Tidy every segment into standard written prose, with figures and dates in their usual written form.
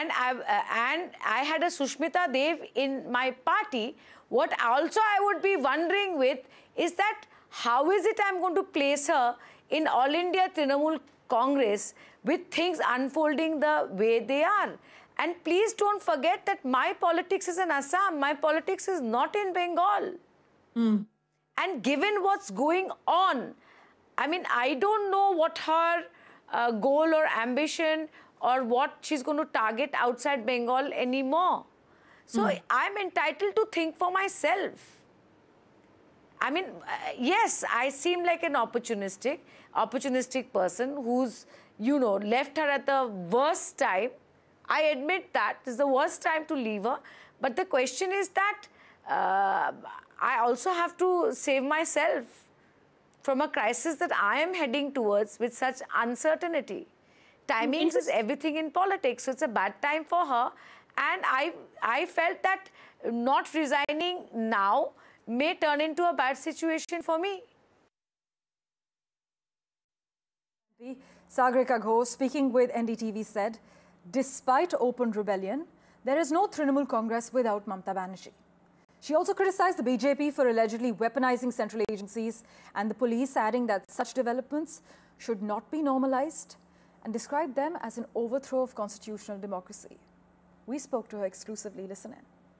and I had a Sushmita Dev in my party. What also I would be wondering with is that how is it I'm going to place her in All India Trinamool Congress with things unfolding the way they are? And please don't forget that my politics is in Assam. My politics is not in Bengal. And given what's going on, I mean, I don't know what her goal or ambition or what she's going to target outside Bengal anymore. So I'm entitled to think for myself. I mean, yes, I seem like an opportunistic person who's, you know, left her at the worst time. I admit that it's the worst time to leave her. But the question is that I also have to save myself from a crisis that I am heading towards with such uncertainty. Timings is everything in politics, so it's a bad time for her. And I felt that not resigning now may turn into a bad situation for me. Sagarika Ghosh, speaking with NDTV, said, despite open rebellion, there is no Trinamool Congress without Mamata Banerjee. She also criticized the BJP for allegedly weaponizing central agencies and the police, adding that such developments should not be normalized, and described them as an overthrow of constitutional democracy. We spoke to her exclusively. Listen in.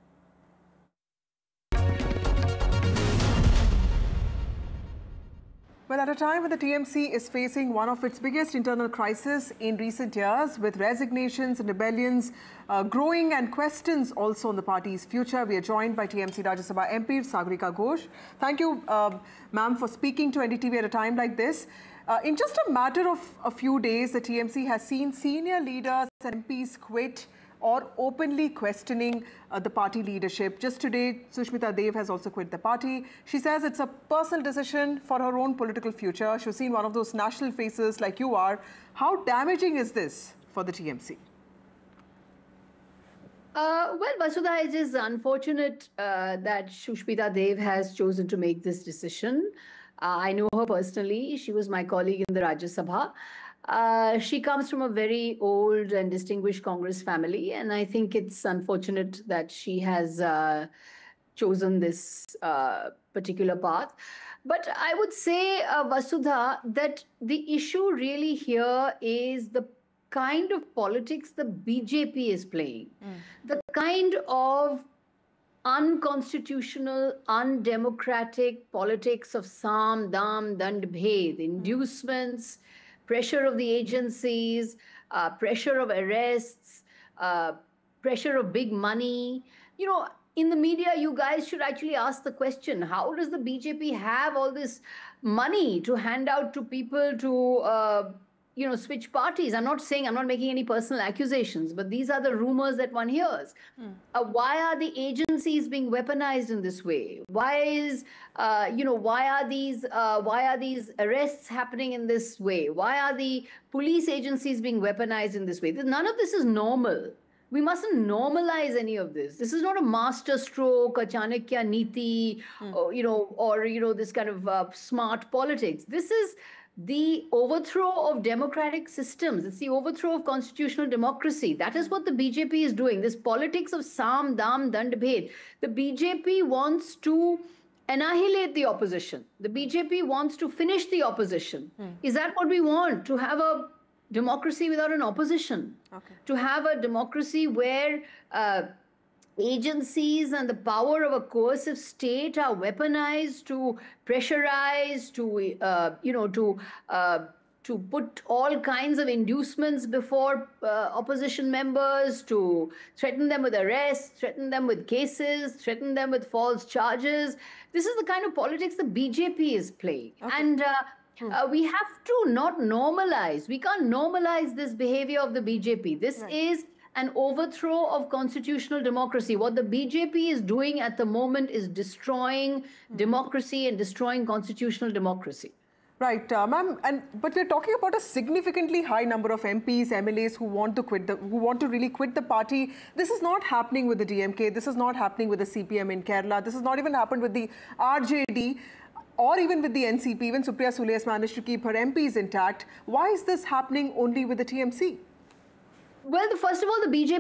Well, at a time when the TMC is facing one of its biggest internal crises in recent years, with resignations and rebellions growing and questions also on the party's future, we are joined by TMC Rajya Sabha MP Sagarika Ghosh. Thank you, ma'am, for speaking to NDTV at a time like this. In just a matter of a few days, the TMC has seen senior leaders and MPs quit or openly questioning the party leadership. Just today, Sushmita Dev has also quit the party. She says it's a personal decision for her own political future. She's seen one of those national faces like you are. How damaging is this for the TMC? Well, Vasudha, it is unfortunate that Sushmita Dev has chosen to make this decision. I know her personally. She was my colleague in the Rajya Sabha. She comes from a very old and distinguished Congress family, and I think it's unfortunate that she has chosen this particular path. But I would say, Vasudha, that the issue really here is the kind of politics the BJP is playing, the kind of unconstitutional, undemocratic politics of Sam, Dam, Dand, Bhed, inducements, pressure of the agencies, pressure of arrests, pressure of big money. You know, in the media, you guys should actually ask the question, how does the BJP have all this money to hand out to people to, you know, switch parties? I'm not making any personal accusations, but these are the rumors that one hears. Why are the agencies being weaponized in this way? Why is, you know, why are these arrests happening in this way? Why are the police agencies being weaponized in this way? None of this is normal. We mustn't normalize any of this. This is not a master stroke, a Chanakya Niti, or this kind of smart politics. This is the overthrow of democratic systems. It's the overthrow of constitutional democracy. That is what the BJP is doing. This politics of Sam, Dam, Dand, Bhed. The BJP wants to annihilate the opposition. The BJP wants to finish the opposition. Is that what we want? To have a democracy without an opposition? Okay. To have a democracy where agencies and the power of a coercive state are weaponized to pressurize, to put all kinds of inducements before opposition members, to threaten them with arrests, threaten them with cases, threaten them with false charges. This is the kind of politics the BJP is playing. Okay. And we have to not normalize. We can't normalize this behavior of the BJP. This is an overthrow of constitutional democracy. What the BJP is doing at the moment is destroying democracy and destroying constitutional democracy. Right, ma'am. But we're talking about a significantly high number of MPs, MLAs who want to really quit the party. This is not happening with the DMK. This is not happening with the CPM in Kerala. This has not even happened with the RJD. Or even with the NCP. Even Supriya Sule has managed to keep her MPs intact. Why is this happening only with the TMC? Well, first of all, the BJP